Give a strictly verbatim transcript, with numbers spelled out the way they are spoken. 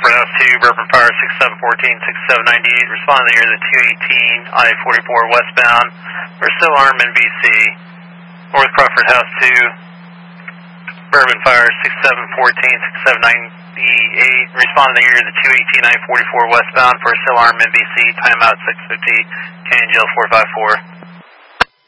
Crawford House two, Bourbon Fire six seven one four, six seven nine eight, responding here to two eighteen, I forty-four westbound. We're still armed in B C. North Crawford House two, Bourbon Fire six seven one four, six seven nine eight, responding here to two eighteen, I forty-four westbound. We're still armed in B C, timeout six fifty, Canyon Jail four five four.